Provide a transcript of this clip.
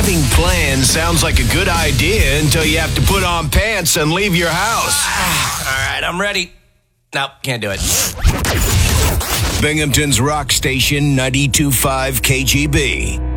Having plans sounds like a good idea until you have to put on pants and leave your house. All right, I'm ready. Nope, can't do it. Binghamton's Rock Station 92.5 KGB.